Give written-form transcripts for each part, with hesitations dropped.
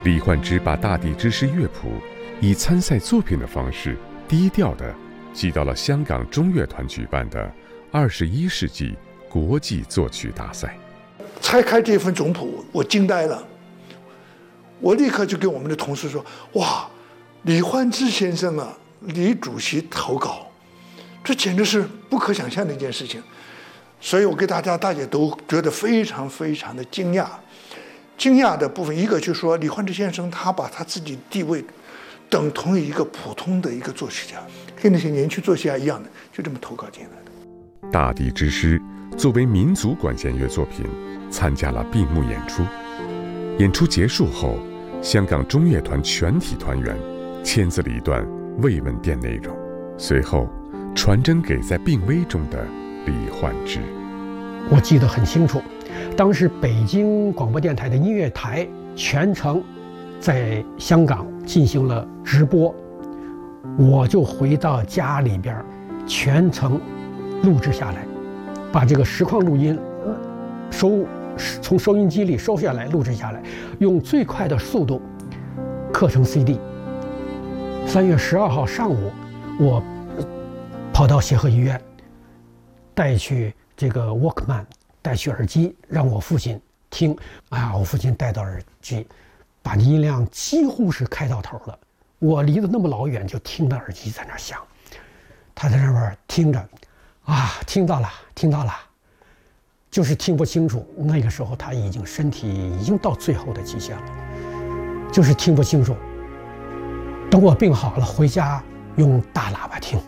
李焕之把《大地之诗》乐谱以参赛作品的方式低调地寄到了香港中乐团举办的21世纪国际作曲大赛。 拆开这份总谱，我惊呆了。我立刻就跟我们的同事说：“哇，李焕之先生啊，李主席投稿，这简直是不可想象的一件事情。”所以我给大家都觉得非常非常的惊讶。惊讶的部分，一个就是说李焕之先生他把他自己地位等同于一个普通的一个作曲家，跟那些年轻作曲家一样的，就这么投稿进来的。 《大地之诗》作为民族管弦乐作品，参加了闭幕演出。演出结束后，香港中乐团全体团员签字了一段慰问电内容，随后传真给在病危中的李焕之。 我记得很清楚，当时北京广播电台的音乐台全程在香港进行了直播，我就回到家里边全程录制下来，把这个实况录音从收音机里收下来，录制下来，用最快的速度刻成 CD。3月12号上午，我跑到协和医院，带去这个 Walkman， 带去耳机，让我父亲听。我父亲戴到耳机，把音量几乎是开到头了。我离得那么老远，就听到耳机在那响，他在那边听着，听到了，就是听不清楚。那个时候他身体已经到最后的极限了，就是听不清楚。等我病好了，回家用大喇叭听。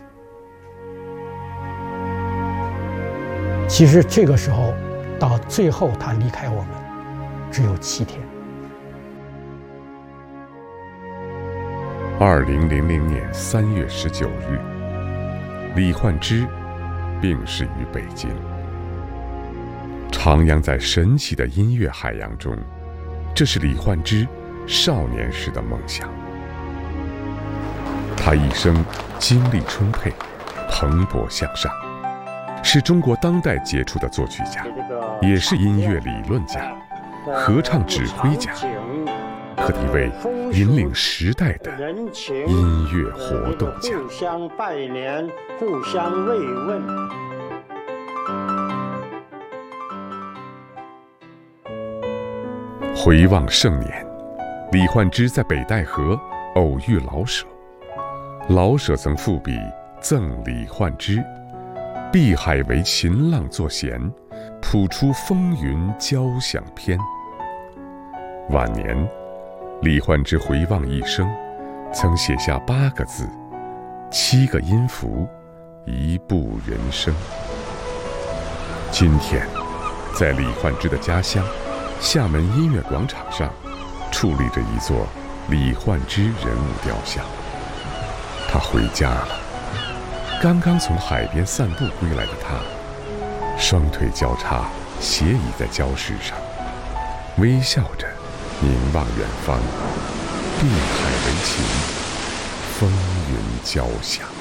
其实这个时候到最后他离开我们只有7天。 2000年3月19日，李焕之病逝于北京。徜徉在神奇的音乐海洋中，这是李焕之少年时的梦想。他一生精力充沛，蓬勃向上，是中国当代杰出的作曲家，也是音乐理论家、合唱指挥家，可以为引领时代的音乐活动家。 互相拜年，互相慰问。 回望盛年，李焕之在北戴河偶遇老舍，老舍曾赋笔赠李焕之：“碧海为琴浪作弦，谱出风云交响篇。”晚年，李焕之回望一生，曾写下8个字：7个音符，1部人生。今天，在李焕之的家乡厦门音乐广场上，矗立着一座李焕之人物雕像。他回家了。刚刚从海边散步归来的他，双腿交叉，斜倚在礁石上，微笑着凝望远方。碧海为琴，风云交响。